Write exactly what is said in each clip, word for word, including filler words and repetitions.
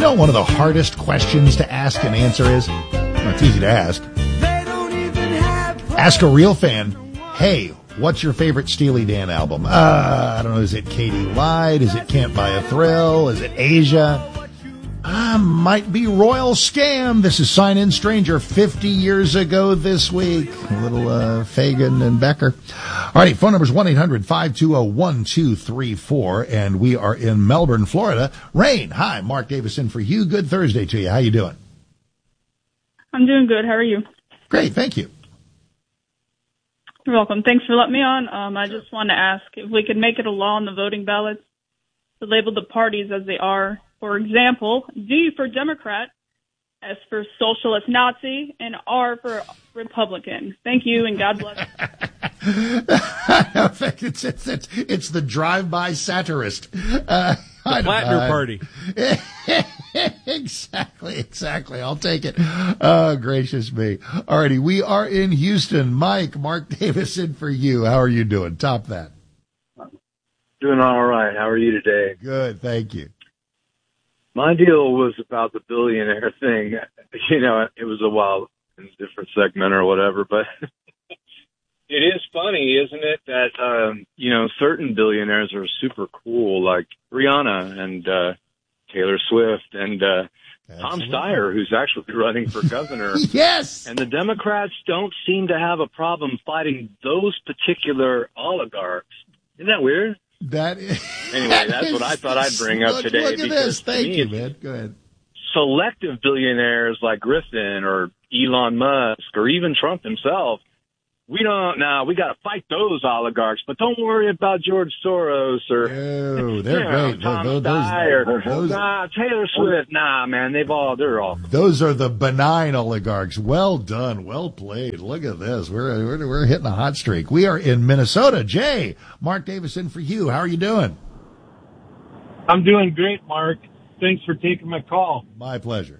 know one of the hardest questions to ask and answer is? Well, it's easy to ask. Ask a real fan, hey, what's your favorite Steely Dan album? Uh, I don't know, is it Katie Lied? Is it Can't Buy a Thrill? Is it Asia? Uh, might be Royal Scam. This is Sign In Stranger fifty years ago this week. A little uh, Fagan and Becker. All righty, phone number is one eight hundred five two zero one two three four, and we are in Melbourne, Florida. Rain, hi, Mark Davis in for you. Good Thursday to you. How you doing? I'm doing good. How are you? Great, thank you. You're welcome. Thanks for letting me on. Um, I just want to ask if we could make it a law on the voting ballots to label the parties as they are. For example, D for Democrat, S for Socialist Nazi, and R for Republican. Thank you, and God bless. I think it's, it's, it's, it's the drive-by satirist. Uh, the Plattner Party. Exactly, exactly. I'll take it. Oh, gracious me. All righty, we are in Houston. Mike, Mark Davis in for you. How are you doing? Top that. Doing all right. How are you today? Good, thank you. My deal was about the billionaire thing. You know, it was a while in a different segment or whatever, but it is funny, isn't it, that, um, you know, certain billionaires are super cool, like Rihanna and uh, Taylor Swift and uh, Tom Steyer, who's actually running for governor. Yes! And the Democrats don't seem to have a problem fighting those particular oligarchs. Isn't that weird? That is, anyway, that that's is, what I thought I'd bring up look, today. Look at because this. Thank me, you, man. Go ahead. Selective billionaires like Griffin or Elon Musk or even Trump himself, we don't, now we got to fight those oligarchs, but don't worry about George Soros or oh, they're you know, great. Tom those, Steyer. Those, nah, Taylor Swift. Nah, man, they've all, they're all. Those are the benign oligarchs. Well done. Well played. Look at this. We're, we're, we're hitting a hot streak. We are in Minnesota. Jay, Mark Davis in for you. How are you doing? I'm doing great, Mark. Thanks for taking my call. My pleasure.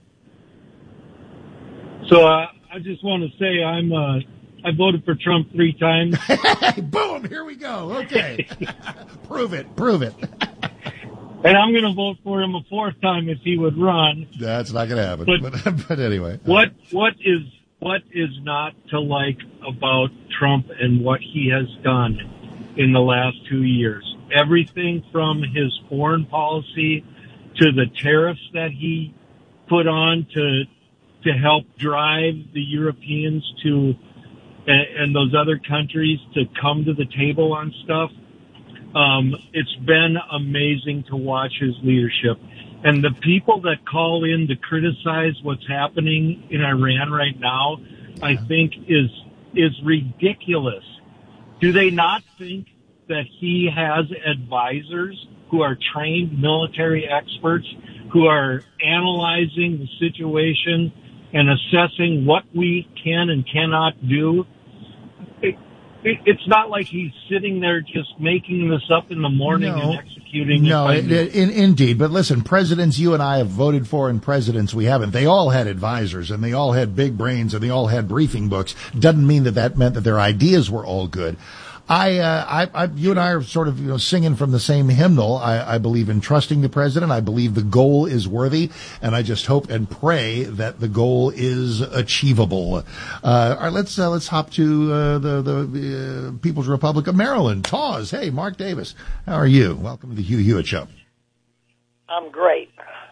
So uh, I just want to say I'm uh, I voted for Trump three times. Boom! Here we go. Okay, prove it. Prove it. And I'm going to vote for him a fourth time if he would run. That's not going to happen. But, but, but anyway, what what is what is not to like about Trump and what he has done in the last two years? Everything from his foreign policy to the tariffs that he put on to to help drive the Europeans to and, and those other countries to come to the table on stuff. Um, it's been amazing to watch his leadership. And the people that call in to criticize what's happening in Iran right now, I think is is ridiculous. Do they not think that he has advisors who are trained military experts who are analyzing the situation and assessing what we can and cannot do? It, it, it's not like he's sitting there just making this up in the morning no. and executing no, it. No, in, indeed. But listen, presidents you and I have voted for and presidents we haven't. They all had advisors and they all had big brains and they all had briefing books. Doesn't mean that that meant that their ideas were all good. I, uh, I, I, you and I are sort of, you know, singing from the same hymnal. I, I believe in trusting the president. I believe the goal is worthy, and I just hope and pray that the goal is achievable. Uh, all right, let's uh, let's hop to uh, the the uh, People's Republic of Maryland. Tawes, hey, Mark Davis, how are you? Welcome to the Hugh Hewitt Show. I'm great.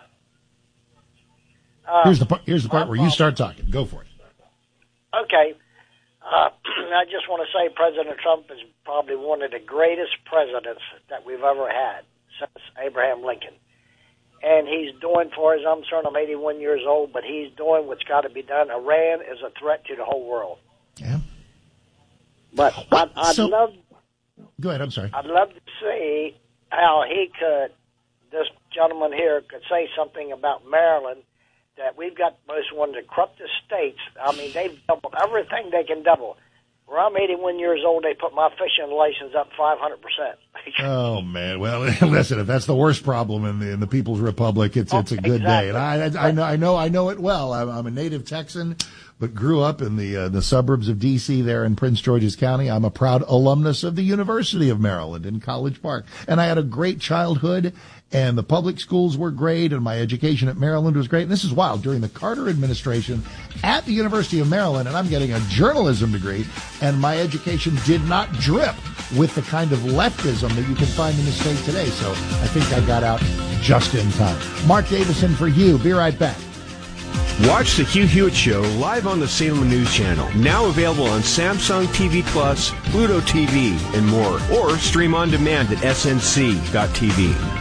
Uh, here's the part, here's the part where you start talking. Go for it. Okay. Uh, I just want to say President Trump is probably one of the greatest presidents that we've ever had since Abraham Lincoln. And he's doing, for his, I'm sorry, I'm eighty-one years old, but he's doing what's got to be done. Iran is a threat to the whole world. Yeah. But I'd, I'd so, love... Go ahead, I'm sorry. I'd love to see how he could, this gentleman here could say something about Maryland, that we've got most one of the corruptest states. I mean, they've doubled everything they can double. Where I'm eighty-one years old, they put my fishing license up five hundred percent. Oh, man. Well, listen, if that's the worst problem in the, in the People's Republic, it's, it's a good exactly. day. And I, I, I know, I know, I know it well. I'm, I'm a native Texan. but grew up in the uh, the suburbs of D C there in Prince George's County. I'm a proud alumnus of the University of Maryland in College Park. And I had a great childhood, and the public schools were great, and my education at Maryland was great. And this is wild. During the Carter administration at the University of Maryland, and I'm getting a journalism degree, and my education did not drip with the kind of leftism that you can find in the state today. So I think I got out just in time. Mark Davison for Hugh. Be right back. Watch the Hugh Hewitt Show live on the Salem News Channel. Now available on Samsung T V Plus, Pluto T V, and more. Or stream on demand at S N C dot T V.